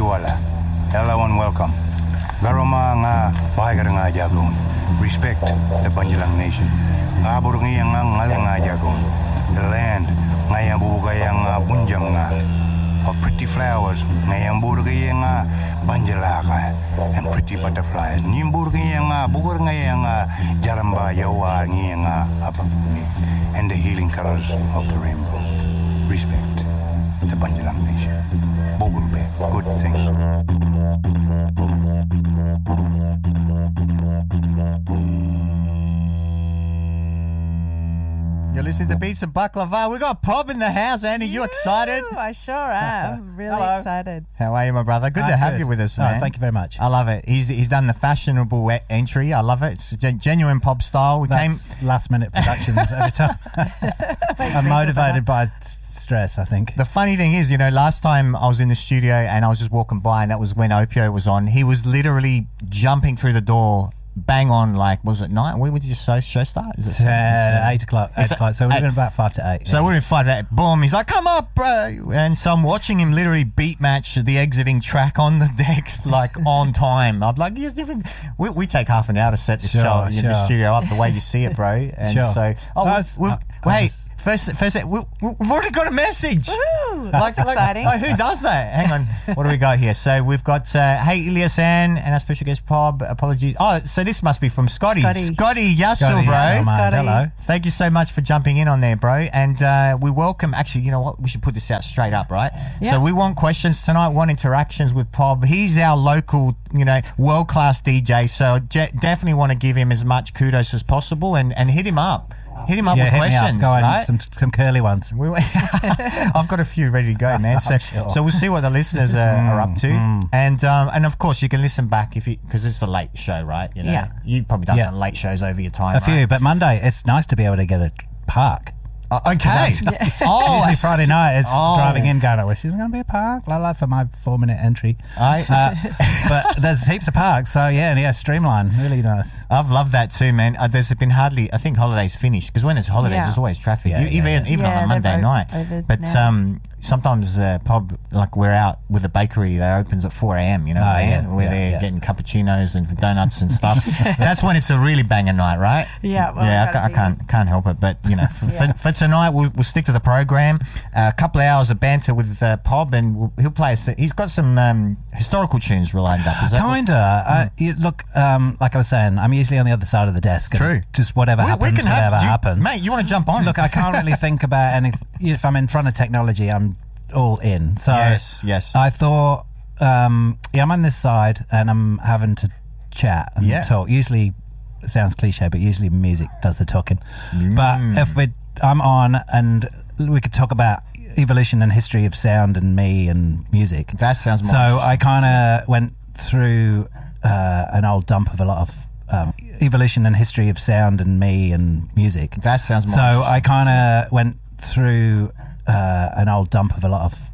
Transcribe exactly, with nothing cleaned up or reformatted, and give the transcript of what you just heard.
Tiwala. Hello and welcome. Garoma nga bahagar nga jagon. Respect the Banjalang Nation. Abur nga nga ngalang nga jagon. The land nga yang bubugay nga bunjang nga. Of pretty flowers nga yang burgay nga Banjalaka and pretty butterflies. Nimburgay nga bugur nga yang jaramba yawa nga apapuni. And the healing colors of the rainbow. Respect the Banjalang Nation. Bogulbe, good thing. You're listening to Beats and Baklava. We got Pob in the house, Annie. You excited? I sure am. Really Hello. excited. How are you, my brother? Good I'm to have good. you with us, Oh, man. thank you very much. I love it. He's he's done the fashionable e- entry. I love it. It's gen- genuine pop style. We That's came. last minute productions every time. I'm motivated by s- stress, I think. The funny thing is, you know, last time I was in the studio and I was just walking by, and that was when Opio was on. He was literally jumping through the door, bang on, like, was it nine? When did you show, show start? Is it Uh, seven? eight o'clock. Eight It's a- o'clock. So it would have eight- been about five to eight. So yeah. we're in five that boom. He's like, "Come up, bro!" And so I'm watching him literally beat match the exiting track on the decks, like on time. I'm like, "Yes, even we, we take half an hour to set the Sure, show in the sure. studio up the way you see it, bro." And Sure. so, oh, I we, was- we, I- I wait. was- First, first, we, we, we've already got a message. Woo, that's exciting. Like, who does that? Hang on. What do we got here? So we've got, uh, hey, Iliasan and our special guest, Pob. Apologies. Oh, so this must be from Scotty. Scotty. Scotty Yassel, Scotty, bro. yes, mate. Scotty. Hello. Thank you so much for jumping in on there, bro. And uh, we welcome, actually, you know what? We should put this out straight up, right? Yeah. So we want questions tonight, want interactions with Pob. He's our local, you know, world-class D J. So je- definitely want to give him as much kudos as possible and, and hit him up. Hit him up Yeah, with hit questions, me up. Go on, right? some, some curly ones. We, I've got a few ready to go, man. So, sure. so we'll see what the listeners are, are up to, mm. and um, and of course you can listen back if you because it's a late show, right? You know, Yeah. you probably done Yeah. some late shows over your time. A few, right? but Monday, it's nice to be able to get a park. Uh, okay. Oh, Usually I Friday see. night, it's Oh. driving in, going, I wish there's going to be a park, la la, for my four minute entry. I, Uh, but there's heaps of parks, so yeah, yeah, streamline, really nice. I've loved that too, man. Uh, there's been hardly, I think holidays finished because when there's holidays, Yeah. there's always traffic. Yeah, You- yeah, even yeah. even Yeah, on a they're Monday both night. over But now. um, sometimes uh, pub like we're out with the bakery that opens at four a.m. You know, Oh, man, yeah, where yeah, they're yeah. getting cappuccinos and donuts and stuff. That's when it's a really banger night, right? Yeah, well, yeah. I, gotta ca- I be. can't can't help it, but you know, for, Yeah. for, for tonight we'll, we'll stick to the program. Uh, a couple of hours of banter with uh, Pob, and we'll, he'll play us. He's got some um, historical tunes lined up. Is that what- Kinda. Uh, you, look, um, like I was saying, I'm usually on the other side of the desk. and True. Just whatever We, happens, we can have whatever you, happens. mate. You want to jump on? Look, I can't really think about any. If I'm in front of technology, I'm all in. So Yes, yes. I thought, um, yeah, I'm on this side and I'm having to chat and Yeah. talk. Usually, it sounds cliche, but usually music does the talking. Mm. But if we, I'm on and we could talk about evolution and history of sound and me and music. That sounds more So interesting. I kind of went through uh, an old dump of a lot of um, evolution and history of sound and me and music. That sounds more So interesting. I kind of went through uh, an old dump of a lot of